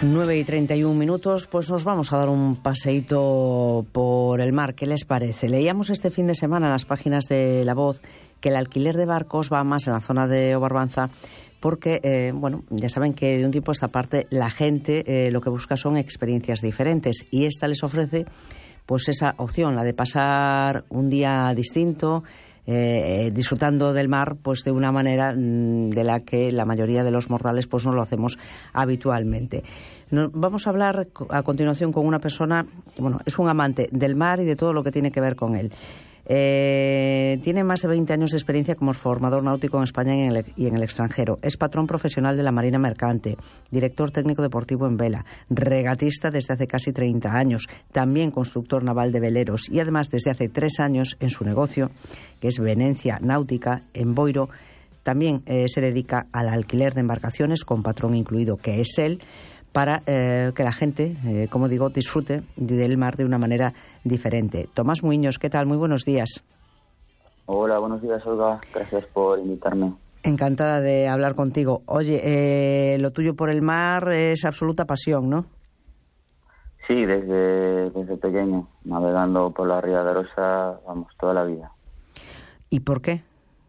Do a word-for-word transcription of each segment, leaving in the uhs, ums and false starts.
nueve y treinta y un minutos, pues nos vamos a dar un paseíto por el mar. ¿Qué les parece? Leíamos este fin de semana en las páginas de La Voz que el alquiler de barcos va más en la zona de Obarbanza porque, eh, bueno, ya saben que de un tiempo a esta parte la gente eh, lo que busca son experiencias diferentes y esta les ofrece pues esa opción, la de pasar un día distinto, Eh, disfrutando del mar pues de una manera mmm, de la que la mayoría de los mortales pues no lo hacemos habitualmente. Nos, vamos a hablar a continuación con una persona que, bueno, es un amante del mar y de todo lo que tiene que ver con él. Eh, tiene más de veinte años de experiencia como formador náutico en España y en, el, y en el extranjero. Es patrón profesional de la Marina Mercante, director técnico deportivo en vela, regatista desde hace casi treinta años, también constructor naval de veleros y además desde hace tres años en su negocio, que es Venecia Náutica en Boiro, también eh, se dedica al alquiler de embarcaciones con patrón incluido, que es él, para eh, que la gente, eh, como digo, disfrute del mar de una manera diferente. Tomás Muiños, ¿qué tal? Muy buenos días. Hola, buenos días, Olga. Gracias por invitarme. Encantada de hablar contigo. Oye, eh, lo tuyo por el mar es absoluta pasión, ¿no? Sí, desde, desde pequeño, navegando por la Ría de Arosa, vamos, toda la vida. ¿Y por qué?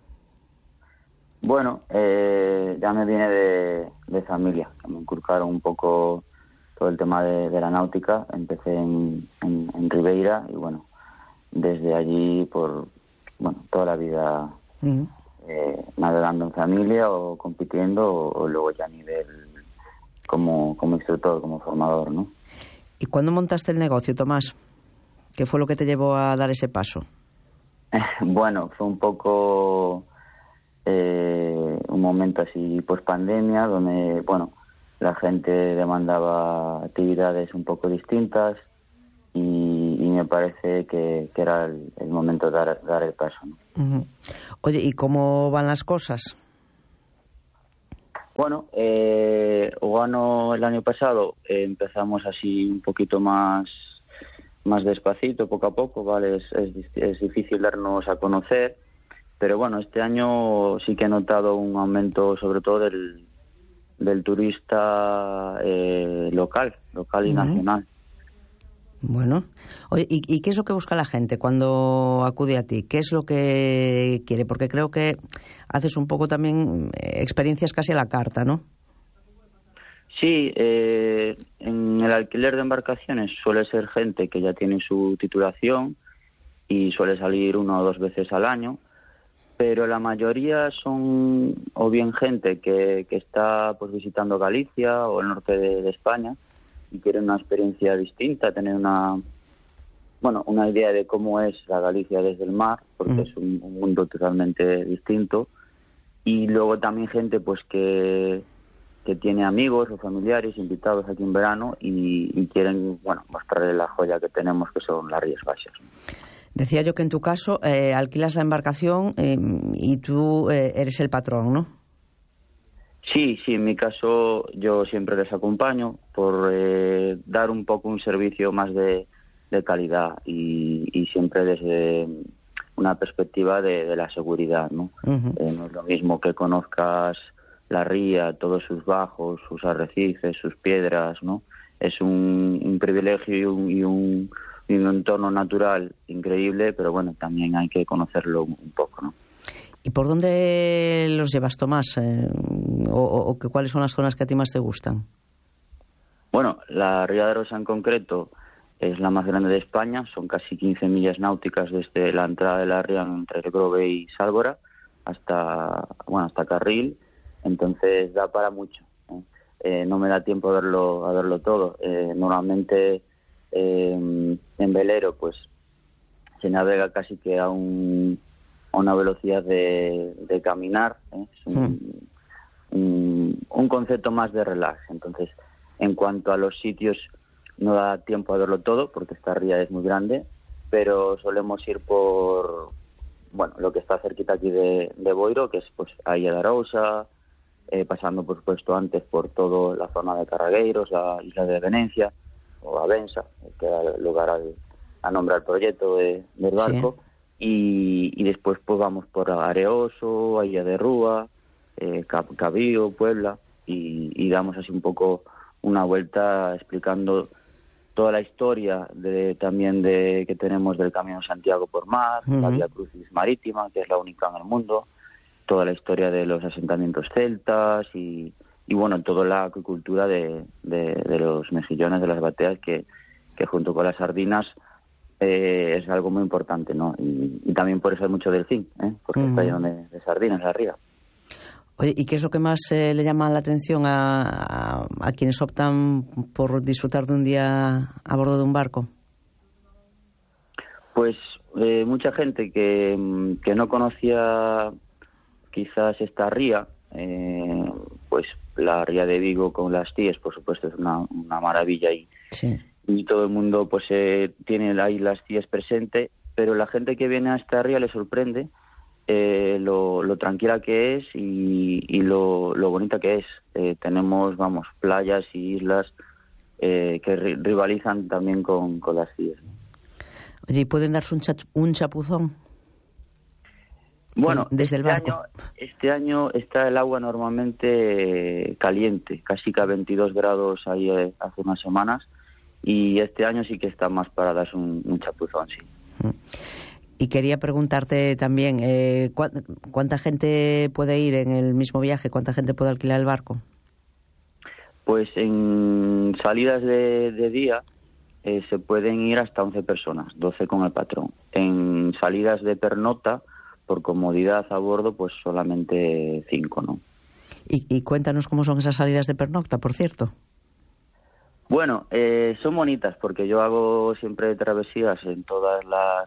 Bueno, eh, ya me viene de, de familia, que me inculcaron un poco todo el tema de, de la náutica. Empecé en, en, en Ribeira y bueno, desde allí por bueno toda la vida uh-huh. eh, navegando en familia o compitiendo o, o luego ya a nivel como, como instructor, como formador, ¿no? ¿Y cuándo montaste el negocio, Tomás? ¿Qué fue lo que te llevó a dar ese paso? Bueno, fue un poco... Eh, un momento así post pandemia donde bueno la gente demandaba actividades un poco distintas y, y me parece que, que era el, el momento de dar, dar el paso, ¿no? Uh-huh. Oye, ¿y cómo van las cosas? Bueno, eh, Ogano el año pasado eh, empezamos así un poquito más más despacito, poco a poco, vale, es, es, es difícil darnos a conocer. Pero bueno, este año sí que he notado un aumento, sobre todo del, del turista eh, local, local y uh-huh. nacional. Bueno, oye, ¿y, ¿y qué es lo que busca la gente cuando acude a ti? ¿Qué es lo que quiere? Porque creo que haces un poco también experiencias casi a la carta, ¿no? Sí, eh, en el alquiler de embarcaciones suele ser gente que ya tiene su titulación y suele salir una o dos veces al año. Pero la mayoría son o bien gente que, que está pues visitando Galicia o el norte de, de España y quiere una experiencia distinta, tener una bueno una idea de cómo es la Galicia desde el mar, porque mm. es un, un mundo totalmente distinto. Y luego también gente pues que que tiene amigos o familiares invitados aquí en verano y, y quieren bueno mostrarles la joya que tenemos, que son las Rías Baixas. Decía yo que en tu caso eh, alquilas la embarcación eh, y tú eh, eres el patrón, ¿no? Sí, sí, en mi caso yo siempre les acompaño por eh, dar un poco un servicio más de, de calidad y, y siempre desde una perspectiva de, de la seguridad, ¿no? Uh-huh. Eh, no es lo mismo que conozcas la ría, todos sus bajos, sus arrecifes, sus piedras, ¿no? Es un, un privilegio y un... Y un y un entorno natural increíble, pero bueno, también hay que conocerlo un poco, ¿no? ¿Y por dónde los llevas, Tomás? Eh, o, o que, ¿Cuáles son las zonas que a ti más te gustan? Bueno, la Ría de Arosa en concreto es la más grande de España, son casi quince millas náuticas desde la entrada de la ría entre el Grove y Sálvora hasta, bueno, hasta Carril, entonces da para mucho, ¿eh? Eh, no me da tiempo a verlo, a verlo todo. Eh, normalmente Eh, en velero pues se navega casi que a, un, a una velocidad de, de caminar, ¿eh? Es un, mm. un, un concepto más de relax. Entonces, en cuanto a los sitios, no da tiempo a verlo todo porque esta ría es muy grande, pero solemos ir por bueno lo que está cerquita aquí de, de Boiro, que es pues Illa de Arousa, eh, pasando por supuesto antes por toda la zona de Carragueiros, la isla de Venecia o Avensa, que da lugar al, a nombrar el proyecto de, del barco, sí. y, y después pues vamos por Areoso, Illa de Rúa, eh, Cabío, Puebla, y, y damos así un poco una vuelta explicando toda la historia de, también de que tenemos del Camino de Santiago por mar, uh-huh. la Vía Crucis Marítima, que es la única en el mundo, toda la historia de los asentamientos celtas y, y bueno, toda la acuicultura de, de, de los mejillones, de las bateas, que, que junto con las sardinas eh, es algo muy importante, ¿no? Y, y también por eso hay mucho delfín, ¿eh? Porque uh-huh. está lleno de, de sardinas la ría. Oye, ¿y qué es lo que más eh, le llama la atención a, a, a quienes optan por disfrutar de un día a bordo de un barco? Pues eh, mucha gente que, que no conocía quizás esta ría, eh, pues la ría de Vigo con las tíes, por supuesto, es una, una maravilla y, sí. y todo el mundo pues eh, tiene ahí las tíes presente, pero la gente que viene a esta ría le sorprende Eh, lo, lo tranquila que es y, y lo, lo bonita que es. Eh, tenemos, vamos, playas y islas eh, que ri- rivalizan también con, con las tías. Oye, ¿y pueden darse un, chat- un chapuzón? Bueno, desde este el barco. Año, este año está el agua normalmente caliente, casi que a veintidós grados ahí eh, hace unas semanas, y este año sí que está más para darse un, un chapuzón, sí. Mm. Y quería preguntarte también, eh, ¿cuánta gente puede ir en el mismo viaje? ¿Cuánta gente puede alquilar el barco? Pues en salidas de, de día eh, se pueden ir hasta once personas, doce con el patrón. En salidas de pernocta, por comodidad a bordo, pues solamente cinco, ¿no? Y, y cuéntanos cómo son esas salidas de pernocta, por cierto. Bueno, eh, son bonitas porque yo hago siempre travesías en todas las...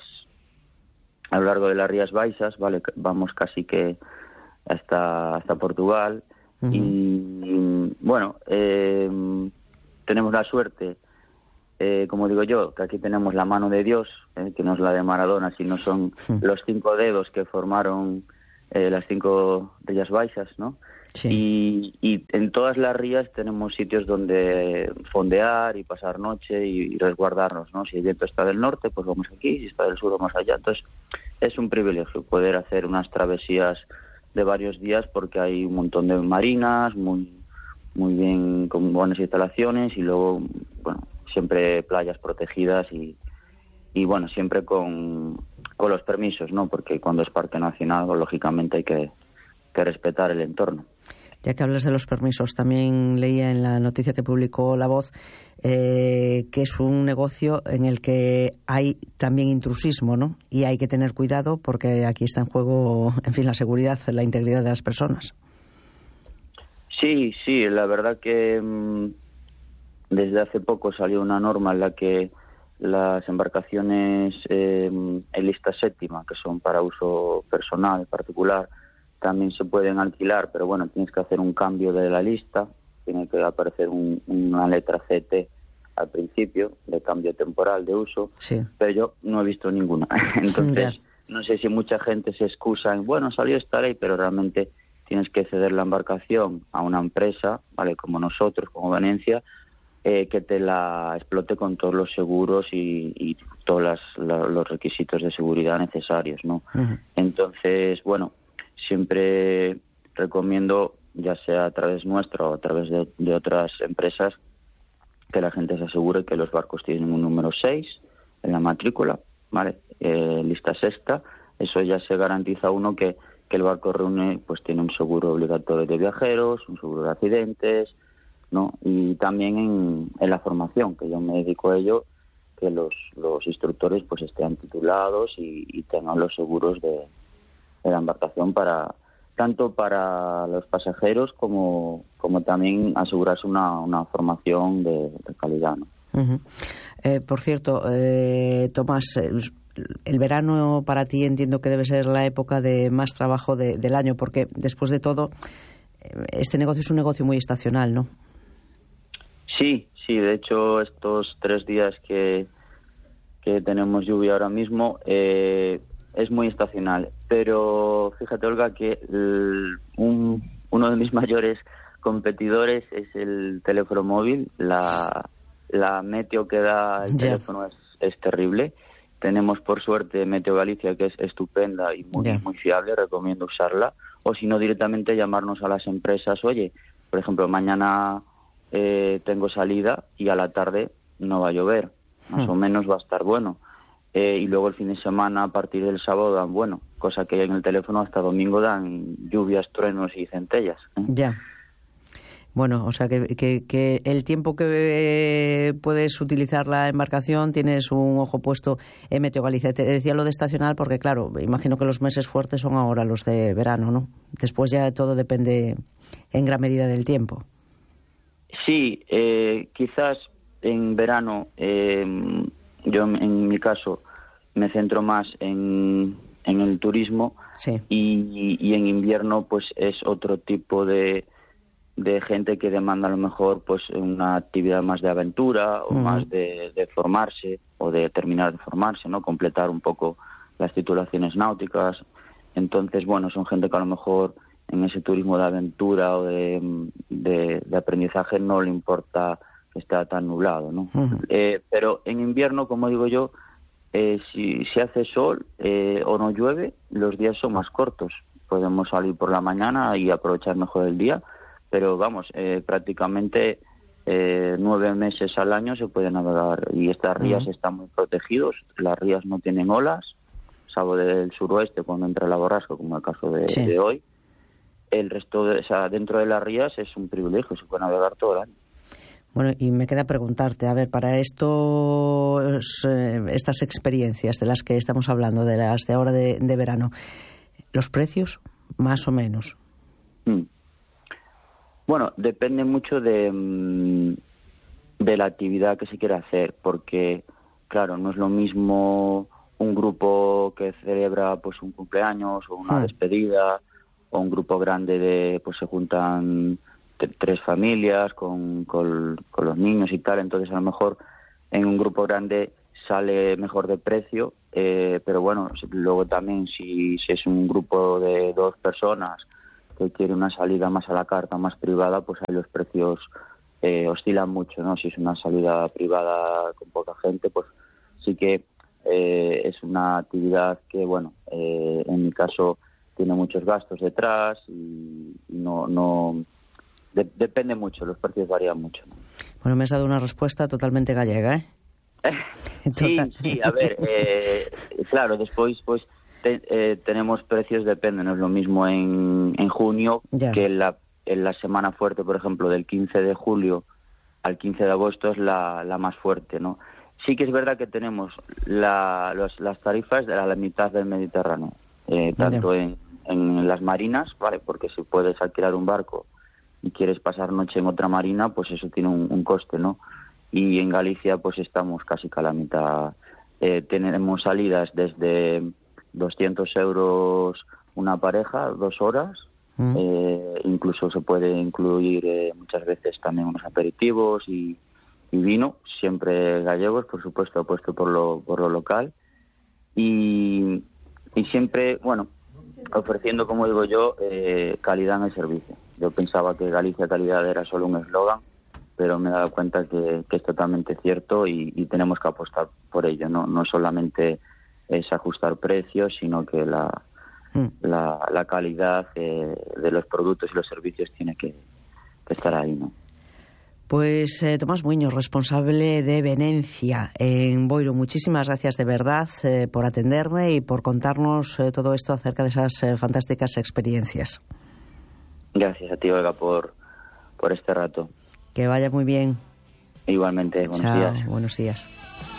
a lo largo de las Rías Baixas, vale, vamos casi que hasta hasta Portugal. Uh-huh. Y bueno, eh, tenemos la suerte, eh, como digo yo, que aquí tenemos la mano de Dios, eh, que no es la de Maradona, sino son uh-huh. los cinco dedos que formaron eh, las cinco Rías Baixas, ¿no? Sí. Y, y en todas las rías tenemos sitios donde fondear y pasar noche y, y resguardarnos, ¿no? Si el viento está del norte, pues vamos aquí, si está del sur, vamos allá. Entonces, es un privilegio poder hacer unas travesías de varios días porque hay un montón de marinas, muy muy bien, con buenas instalaciones y luego, bueno, siempre playas protegidas y, y bueno, siempre con, con los permisos, ¿no? Porque cuando es parque nacional, lógicamente hay que, que respetar el entorno. Ya que hablas de los permisos, también leía en la noticia que publicó La Voz eh, que es un negocio en el que hay también intrusismo, ¿no? Y hay que tener cuidado porque aquí está en juego, en fin, la seguridad, la integridad de las personas. Sí, sí, la verdad que mmm, desde hace poco salió una norma en la que las embarcaciones eh, en lista séptima, que son para uso personal, particular, también se pueden alquilar, pero bueno, tienes que hacer un cambio de la lista, tiene que aparecer un, una letra C T al principio, de cambio temporal de uso, sí. Pero yo no he visto ninguna. Entonces, yeah. no sé si mucha gente se excusa en, bueno, salió esta ley, pero realmente tienes que ceder la embarcación a una empresa, ¿vale? Como nosotros, como Venecia, eh, que te la explote con todos los seguros y, y todos las, la, los requisitos de seguridad necesarios, ¿no? Uh-huh. Entonces, bueno, siempre recomiendo, ya sea a través nuestro o a través de, de otras empresas, que la gente se asegure que los barcos tienen un número seis en la matrícula, ¿vale? Eh, lista sexta. Eso ya se garantiza uno que, que el barco reúne, pues tiene un seguro obligatorio de viajeros, un seguro de accidentes, ¿no? Y también en, en la formación, que yo me dedico a ello, que los, los instructores pues estén titulados y, y tengan los seguros de de la embarcación para tanto para los pasajeros como como también asegurarse una, una formación de, de calidad, ¿no? Uh-huh. Eh, por cierto, eh, Tomás, el verano para ti entiendo que debe ser la época de más trabajo de, del año, porque después de todo este negocio es un negocio muy estacional, ¿no? Sí, sí, de hecho estos tres días que que tenemos lluvia ahora mismo eh, es muy estacional, pero fíjate, Olga, que el, un, uno de mis mayores competidores es el teléfono móvil. La, la meteo que da el yeah. teléfono es, es terrible. Tenemos, por suerte, Meteo Galicia, que es estupenda y muy, yeah. muy fiable, recomiendo usarla. O si no, directamente llamarnos a las empresas. Oye, por ejemplo, mañana eh, tengo salida y a la tarde no va a llover, más mm. o menos va a estar bueno. Eh, y luego el fin de semana, a partir del sábado, dan bueno, cosa que en el teléfono hasta domingo dan lluvias, truenos y centellas. ¿eh? Ya. Bueno, o sea que, que, que el tiempo que puedes utilizar la embarcación tienes un ojo puesto en Meteo Galicia. Te decía lo de estacional porque, claro, imagino que los meses fuertes son ahora los de verano, ¿no? Después ya todo depende en gran medida del tiempo. Sí, eh, quizás en verano, eh, yo en mi caso me centro más en, en el turismo, sí. y, y en invierno pues es otro tipo de... de gente que demanda a lo mejor pues una actividad más de aventura o uh-huh. más de, de formarse o de terminar de formarse, ¿no? Completar un poco las titulaciones náuticas. Entonces, bueno, son gente que a lo mejor en ese turismo de aventura o de, de, de aprendizaje no le importa que esté tan nublado, ¿no? Uh-huh. Eh, pero en invierno, como digo yo, eh, si, si hace sol eh, o no llueve, los días son más cortos. Podemos salir por la mañana y aprovechar mejor el día. Pero vamos, eh, prácticamente eh, nueve meses al año se puede navegar y estas rías uh-huh. están muy protegidos. Las rías no tienen olas, salvo del suroeste cuando entra la borrasca, como el caso de, sí. de hoy. El resto, de, o sea, dentro de las rías es un privilegio, se puede navegar todo el año. Bueno, y me queda preguntarte, a ver, para estos, eh, estas experiencias de las que estamos hablando, de las de ahora de, de verano, ¿los precios más o menos? Mm. Bueno, depende mucho de, de la actividad que se quiera hacer, porque, claro, no es lo mismo un grupo que celebra pues un cumpleaños o una sí. despedida, o un grupo grande de, pues se juntan t- tres familias con, con, con los niños y tal, entonces a lo mejor en un grupo grande sale mejor de precio, eh, pero bueno, luego también si, si es un grupo de dos personas que quiere una salida más a la carta, más privada, pues ahí los precios eh, oscilan mucho, ¿no? Si es una salida privada con poca gente, pues sí que eh, es una actividad que, bueno, eh, en mi caso tiene muchos gastos detrás y no... no de, depende mucho, los precios varían mucho, ¿no? Bueno, me has dado una respuesta totalmente gallega, ¿eh? sí, sí, a ver, eh, claro, después, pues... Te, eh, tenemos precios, depende, no es lo mismo en, en junio yeah. que en la, en la semana fuerte, por ejemplo, del quince de julio al quince de agosto es la, la más fuerte, ¿no? Sí que es verdad que tenemos la, los, las tarifas de la, la mitad del Mediterráneo, eh, tanto yeah. en, en las marinas, ¿vale? Porque si puedes alquilar un barco y quieres pasar noche en otra marina, pues eso tiene un, un coste, ¿no? Y en Galicia, pues estamos casi que a la mitad. Eh, tenemos salidas desde doscientos euros una pareja, dos horas, mm. eh, incluso se puede incluir eh, muchas veces también unos aperitivos y, y vino, siempre gallegos, por supuesto, apuesto por lo, por lo local, y, y siempre, bueno, ofreciendo, como digo yo, eh, calidad en el servicio. Yo pensaba que Galicia Calidad era solo un eslogan, pero me he dado cuenta que, que es totalmente cierto y, y tenemos que apostar por ello, no, no solamente es ajustar precios, sino que la, mm. la, la calidad eh, de los productos y los servicios tiene que, que estar ahí, ¿no? Pues eh, Tomás Muiños, responsable de Venencia en Boiro, muchísimas gracias de verdad eh, por atenderme y por contarnos eh, todo esto acerca de esas eh, fantásticas experiencias. Gracias a ti, Olga, por, por este rato. Que vaya muy bien. Igualmente, buenos Chao, días. Buenos días.